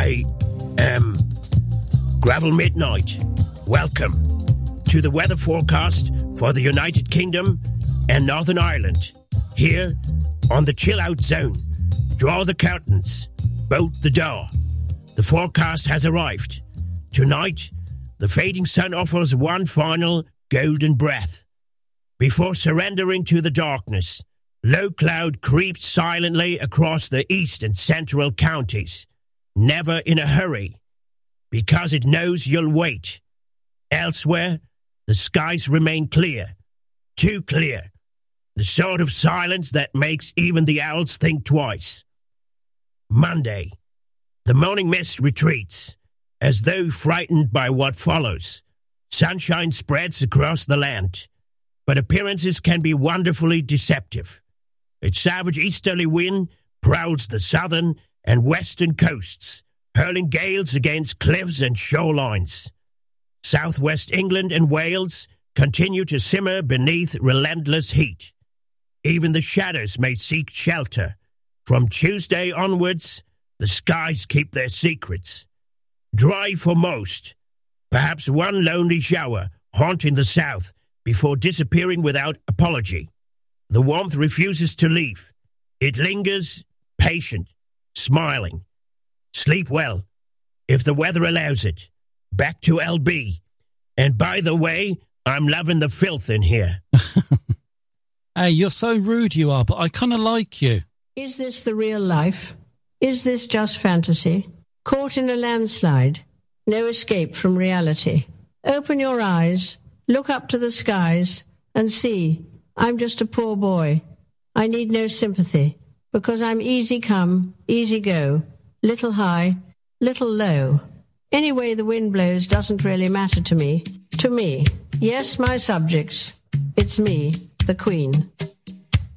I am Gravel Midnight. Welcome to the weather forecast for the United Kingdom and Northern Ireland. Here on the Chill Out Zone. Draw the curtains. Bolt the door. The forecast has arrived. Tonight, the fading sun offers one final golden breath. Before surrendering to the darkness, low cloud creeps silently across the east and central counties. Never in a hurry, because it knows you'll wait. Elsewhere, the skies remain clear. Too clear. The sort of silence that makes even the owls think twice. Monday. The morning mist retreats, as though frightened by what follows. Sunshine spreads across the land, but appearances can be wonderfully deceptive. Its savage easterly wind prowls the southern and western coasts, hurling gales against cliffs and shorelines. Southwest England and Wales continue to simmer beneath relentless heat. Even the shadows may seek shelter. From Tuesday onwards, the skies keep their secrets. Dry for most, perhaps one lonely shower haunting the south before disappearing without apology. The warmth refuses to leave. It lingers, patient, smiling. Sleep well, if the weather allows it. Back to LB. And by the way, I'm loving the filth in here. Hey, you're so rude you are, but I kind of like you. Is this the real life? Is this just fantasy? Caught in a landslide? No escape from reality. Open your eyes, look up to the skies, and see, I'm just a poor boy. I need no sympathy, because I'm easy come, easy go, little high, little low. Any way the wind blows doesn't really matter to me. To me, yes, my subjects. It's me, the Queen.